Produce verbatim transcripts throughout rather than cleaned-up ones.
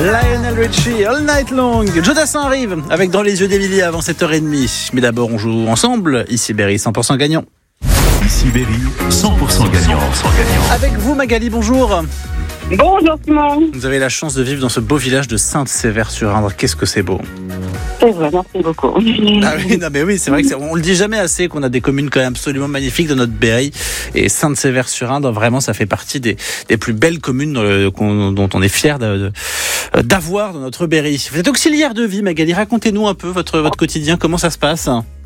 Lionel Richie, All Night Long. Joe Dassin arrive avec Dans les yeux d'Émilie avant sept heures trente. Mais d'abord, on joue ensemble. Ici Berry, cent pour cent gagnant. Ici Berry, cent pour cent gagnant. Avec vous, Magali, bonjour. Bonjour Simon. Vous avez la chance de vivre dans ce beau village de Sainte-Sévère-sur-Indre. Qu'est-ce que c'est beau. C'est vrai, merci beaucoup. Ah oui, non, mais oui, c'est vrai que c'est, on le dit jamais assez qu'on a des communes quand même absolument magnifiques dans notre Berry. Et Sainte-Sévère-sur-Indre, vraiment, ça fait partie des, des plus belles communes dont, dont on est fiers de, de, d'avoir dans notre Berry. Vous êtes auxiliaire de vie, Magali. Racontez-nous un peu votre, votre quotidien. Comment ça se passe ?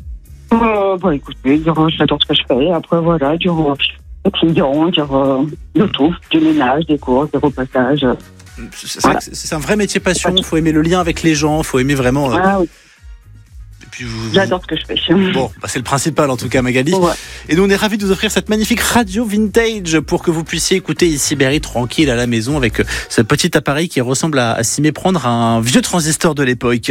Euh, bon, écoutez, j'adore ce que je fais. Après, voilà, du des clients, dire, euh, de tout, du ménage, des courses, des repassages. C'est, voilà. C'est un vrai métier passion. Il faut aimer le lien avec les gens. Il faut aimer vraiment. Euh... Ah oui. Et puis vous... J'adore ce que je fais. Bon, bah c'est le principal en tout cas, Magali. Ouais. Et nous, on est ravis de vous offrir cette magnifique radio vintage pour que vous puissiez écouter ici Berry tranquille à la maison avec ce petit appareil qui ressemble à, à s'y méprendre à un vieux transistor de l'époque.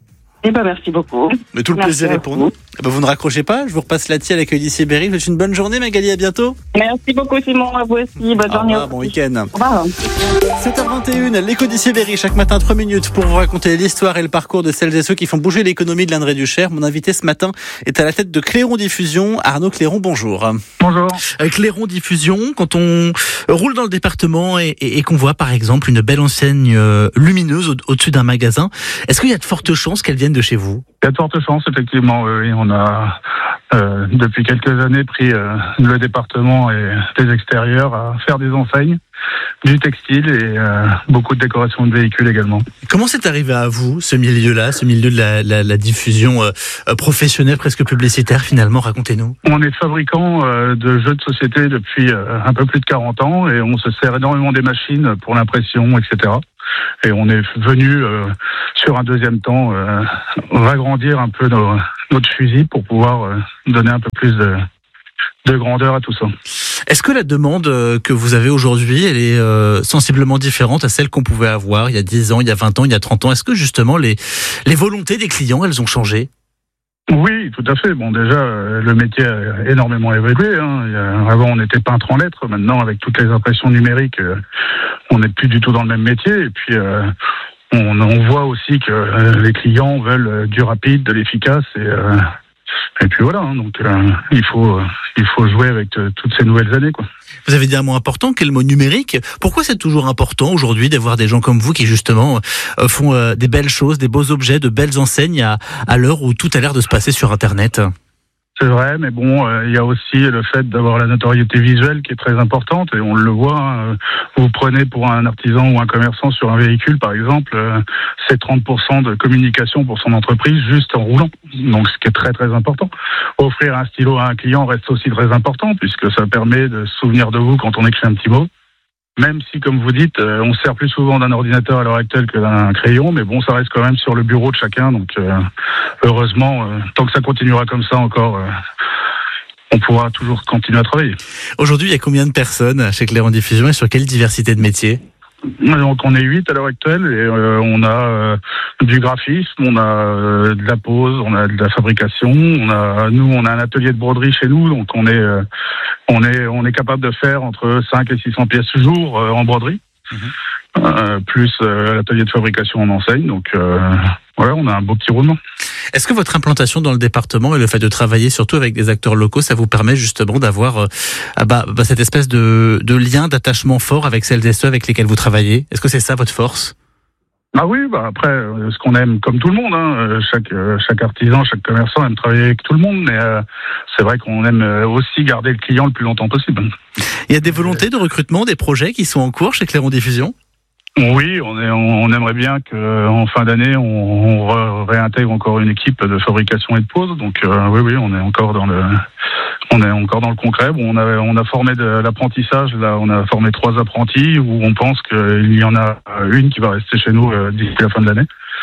Eh ben, merci beaucoup. Mais tout le merci plaisir est pour nous. Eh ben, vous ne raccrochez pas. Je vous repasse Lati à l'accueil d'ici Berry. Vous êtes une bonne journée, Magali. À bientôt. Merci beaucoup, Simon. À vous aussi. Bonne journée. Ah, bon week-end. Au revoir. sept heures vingt et une, l'écho d'ici Berry, chaque matin trois minutes pour vous raconter l'histoire et le parcours de celles et ceux qui font bouger l'économie de l'Indre-et-du-Cher. Mon invité ce matin est à la tête de Clairon Diffusion. Arnaud Clairon, bonjour. Bonjour. Euh, Clairon Diffusion, quand on roule dans le département et, et, et qu'on voit par exemple une belle enseigne euh, lumineuse au, au-dessus d'un magasin, est-ce qu'il y a de fortes chances qu'elle vienne de chez vous ? Il y a de fortes chances, effectivement. Oui, on a euh, depuis quelques années pris euh, le département et les extérieurs à faire des enseignes, du textile et euh, beaucoup de décoration de véhicules également. Comment c'est arrivé à vous, ce milieu-là, ce milieu de la, la, la diffusion euh, professionnelle, presque publicitaire finalement ? Racontez-nous. On est fabricant euh, de jeux de société depuis euh, un peu plus de quarante ans et on se sert énormément des machines pour l'impression, et cetera. Et on est venu euh, sur un deuxième temps euh, agrandir un peu nos, notre fusil pour pouvoir euh, donner un peu plus de, de grandeur à tout ça. Est-ce que la demande que vous avez aujourd'hui, elle est euh, sensiblement différente à celle qu'on pouvait avoir il y a dix ans, il y a vingt ans, il y a trente ans ? Est-ce que justement les, les volontés des clients, elles ont changé ? Oui, tout à fait. Bon, déjà, euh, le métier a énormément évolué. Hein. Il y a, avant, on était peintre en lettres. Maintenant, avec toutes les impressions numériques, euh, on n'est plus du tout dans le même métier. Et puis, euh, on, on voit aussi que euh, les clients veulent du rapide, de l'efficace. Et, euh, et puis voilà. Hein. Donc, euh, il faut, euh, il faut jouer avec euh, toutes ces nouvelles années, quoi. Vous avez dit un mot important, quel mot numérique. Pourquoi c'est toujours important aujourd'hui d'avoir des gens comme vous qui justement euh, font euh, des belles choses, des beaux objets, de belles enseignes à, à l'heure où tout a l'air de se passer sur Internet ? C'est vrai, mais bon, euh, il y a aussi le fait d'avoir la notoriété visuelle qui est très importante et on le voit. Hein, vous prenez pour un artisan ou un commerçant sur un véhicule, par exemple, euh, c'est trente pour cent de communication pour son entreprise juste en roulant. Donc, ce qui est très très important. Offrir un stylo à un client reste aussi très important puisque ça permet de se souvenir de vous quand on écrit un petit mot. Même si, comme vous dites, euh, on se sert plus souvent d'un ordinateur à l'heure actuelle que d'un crayon, mais bon, ça reste quand même sur le bureau de chacun. Donc, euh, heureusement, euh, tant que ça continuera comme ça encore, euh, on pourra toujours continuer à travailler. Aujourd'hui, il y a combien de personnes chez Clairon Diffusion et sur quelle diversité de métiers ? Donc, on est huit à l'heure actuelle et euh, on a euh, du graphisme, on a euh, de la pose, on a de la fabrication, on a nous, on a un atelier de broderie chez nous, donc on est euh, on est on est capable de faire entre cinq et six cents pièces jour euh, en broderie, mmh. euh, plus euh, l'atelier de fabrication en enseigne. Donc euh, voilà, on a un beau petit roulement. Est-ce que votre implantation dans le département et le fait de travailler surtout avec des acteurs locaux, ça vous permet justement d'avoir euh, bah, bah, cette espèce de, de lien, d'attachement fort avec celles et ceux avec lesquels vous travaillez ? Est-ce que c'est ça votre force ? Ah oui, bah après, euh, ce qu'on aime, comme tout le monde, hein, chaque euh, chaque artisan, chaque commerçant aime travailler avec tout le monde, mais euh, c'est vrai qu'on aime aussi garder le client le plus longtemps possible. Il y a des volontés de recrutement, des projets qui sont en cours chez Clairon Diffusion ? Oui, on, est, on aimerait bien qu'en fin d'année, on, on réintègre encore une équipe de fabrication et de pose. Donc euh, oui, oui, on est encore dans le, on est encore dans le concret. Bon, on a, on a formé de l'apprentissage. Là, on a formé trois apprentis où on pense qu'il y en a une qui va rester chez nous euh, d'ici la fin de l'année.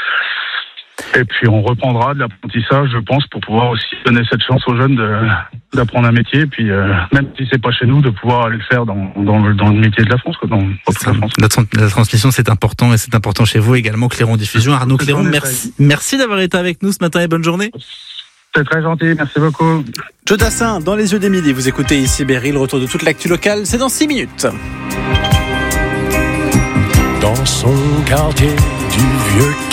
Et puis on reprendra de l'apprentissage, je pense, pour pouvoir aussi donner cette chance aux jeunes de, d'apprendre un métier. Et puis euh, même si c'est pas chez nous, de pouvoir aller le faire dans, dans, le, dans le métier de la France, quoi, dans, dans toute la France. La, tra- la transmission, c'est important et c'est important chez vous également, Clairon Diffusion. Arnaud Clairon, merci, merci d'avoir été avec nous ce matin et bonne journée. C'est très gentil, merci beaucoup. Joe Dassin, dans les yeux d'Émilie. Vous écoutez ici Berry, le retour de toute l'actu locale, c'est dans six minutes. dans son quartier du vieux